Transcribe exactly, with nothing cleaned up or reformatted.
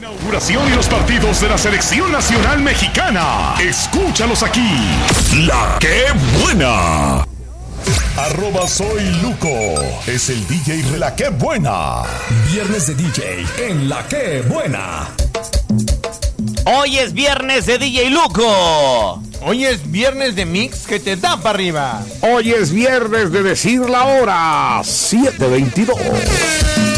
Inauguración y los partidos de la Selección Nacional Mexicana. Escúchalos aquí. La que buena. Arroba soy Luco. Es el D J de La que buena. Viernes de D J en La que buena. Hoy es viernes de D J Luco. Hoy es viernes de mix que te da para arriba. Hoy es viernes de decir la hora, siete veintidós.